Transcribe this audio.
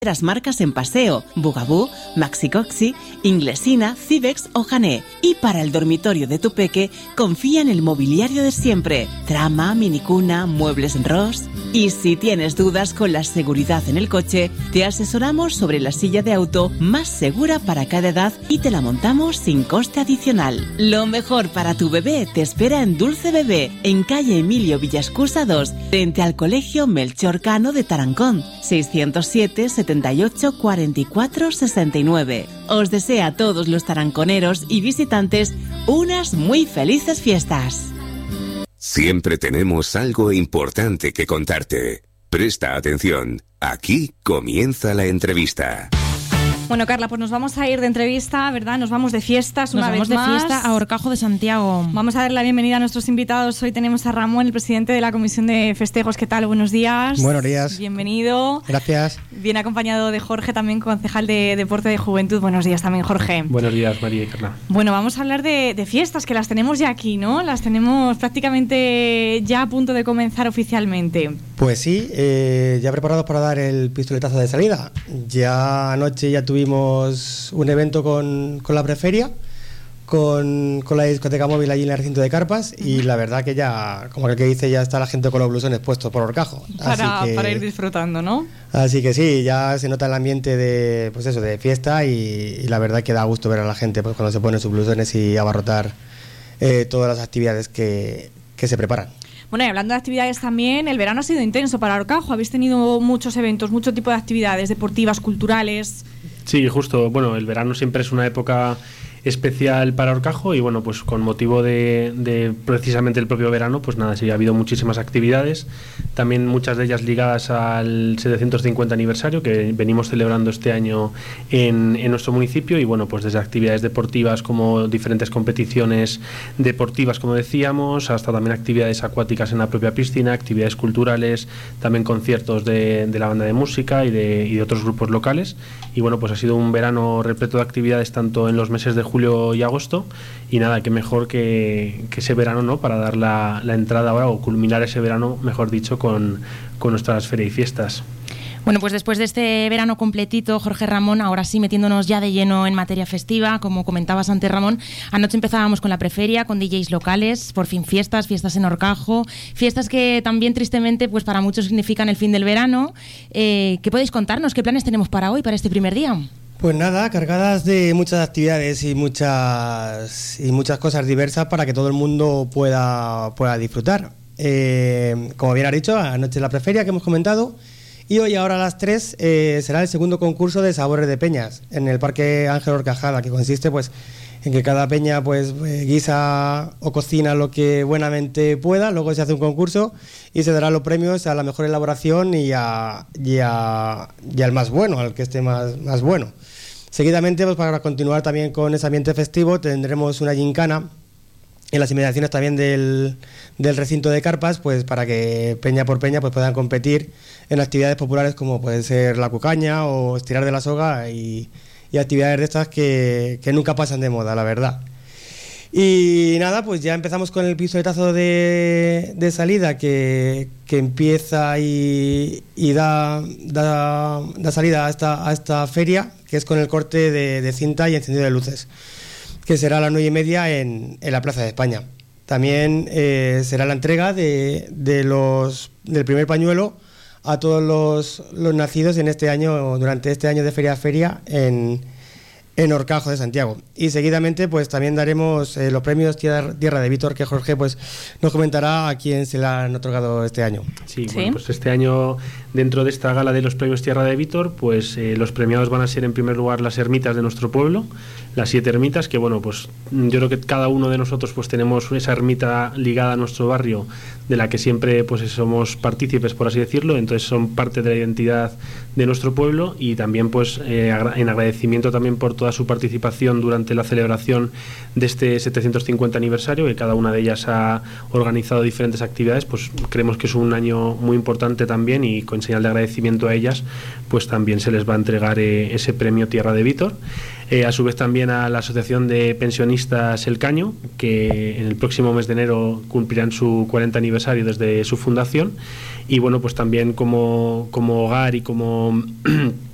Las marcas en paseo, Bugaboo, Maxicoxi, Inglesina, Cibex o Jané. Y para el dormitorio de tu peque, confía en el mobiliario de siempre. Trama, minicuna, muebles en Ross. Y si tienes dudas con la seguridad en el coche, te asesoramos sobre la silla de auto más segura para cada edad y te la montamos sin coste adicional. Lo mejor para tu bebé te espera en Dulce Bebé, en calle Emilio Villascusa 2, frente al Colegio Melchor Cano de Tarancón, 607 78 44 69. Os desea a todos los taranconeros y visitantes unas muy felices fiestas. Siempre tenemos algo importante que contarte. Presta atención. Aquí comienza la entrevista. Bueno, Carla, pues nos vamos a ir de entrevista, ¿verdad? Nos vamos de fiestas una vez más. Nos vamos de fiesta a Horcajo de Santiago. Vamos a dar la bienvenida a nuestros invitados. Hoy tenemos a Ramón, el presidente de la Comisión de Festejos. ¿Qué tal? Buenos días. Buenos días. Bienvenido. Gracias. Viene acompañado de Jorge, también concejal de Deporte de Juventud. Buenos días también, Jorge. Buenos días, María y Carla. Bueno, vamos a hablar de fiestas, que las tenemos ya aquí, ¿no? Las tenemos prácticamente ya a punto de comenzar oficialmente. Pues sí, ya preparados para dar el pistoletazo de salida. Ya anoche ya tuvimos un evento con la preferia, con la discoteca móvil allí en el recinto de carpas, y la verdad que ya, como el que dice, ya está la gente con los blusones puestos por Horcajo. Para ir disfrutando, ¿no? Así que sí, ya se nota el ambiente de, pues eso, de fiesta, y la verdad que da gusto ver a la gente pues cuando se ponen sus blusones y abarrotar todas las actividades que se preparan. Bueno, y hablando de actividades también, el verano ha sido intenso para Horcajo. Habéis tenido muchos eventos, mucho tipo de actividades deportivas, culturales. Sí, justo. Bueno, el verano siempre es una época especial para Horcajo y bueno, pues con motivo de precisamente el propio verano, pues nada, sí, ha habido muchísimas actividades, también muchas de ellas ligadas al 750 aniversario que venimos celebrando este año en nuestro municipio, y bueno, pues desde actividades deportivas como diferentes competiciones deportivas, como decíamos, hasta también actividades acuáticas en la propia piscina, actividades culturales, también conciertos de la banda de música y de otros grupos locales, y bueno, pues ha sido un verano repleto de actividades tanto en los meses de julio y agosto, y nada, que mejor que ese verano, ¿no?, para dar la entrada ahora, o culminar ese verano, mejor dicho, con nuestras ferias y fiestas. Bueno, pues después de este verano completito, Jorge Ramón, ahora sí metiéndonos ya de lleno en materia festiva, como comentabas antes, Ramón, anoche empezábamos con la preferia, con DJs locales, por fin fiestas en Horcajo, fiestas que también tristemente pues para muchos significan el fin del verano. ¿Qué podéis contarnos? ¿Qué planes tenemos para hoy, para este primer día? Pues nada, cargadas de muchas actividades y muchas cosas diversas para que todo el mundo pueda disfrutar. Como bien has dicho, anoche la preferia que hemos comentado, y hoy ahora a las 3 será el segundo concurso de sabores de peñas en el Parque Ángel Horcajada, que consiste pues en que cada peña pues guisa o cocina lo que buenamente pueda, luego se hace un concurso y se darán los premios a la mejor elaboración y al más bueno, al que esté más bueno. Seguidamente, pues para continuar también con ese ambiente festivo, tendremos una gincana en las inmediaciones también del recinto de carpas, pues para que peña por peña pues puedan competir en actividades populares como puede ser la cucaña o estirar de la soga y actividades de estas que nunca pasan de moda, la verdad. Y nada, pues ya empezamos con el pistoletazo de salida que empieza y da salida a esta feria, que es con el corte de cinta y encendido de luces, que será a las 9:30 en la Plaza de España. También será la entrega del primer pañuelo a todos los nacidos en este año, durante este año de feria a feria en Horcajo de Santiago. Y seguidamente pues también daremos los premios Tierra de Vítor, que Jorge pues nos comentará a quién se le han otorgado este año. Sí, bueno, pues este año, dentro de esta gala de los premios Tierra de Vítor, pues los premiados van a ser en primer lugar las ermitas de nuestro pueblo, las 7 ermitas, que bueno, pues yo creo que cada uno de nosotros pues tenemos esa ermita ligada a nuestro barrio, de la que siempre pues somos partícipes, por así decirlo, entonces son parte de la identidad de nuestro pueblo, y también pues en agradecimiento también por toda su participación durante la celebración de este 750 aniversario, que cada una de ellas ha organizado diferentes actividades, pues creemos que es un año muy importante también, y con señal de agradecimiento a ellas pues también se les va a entregar ese premio Tierra de Vítor. A su vez también a la Asociación de Pensionistas El Caño, que en el próximo mes de enero cumplirán su 40 aniversario desde su fundación, y bueno, pues también como hogar y como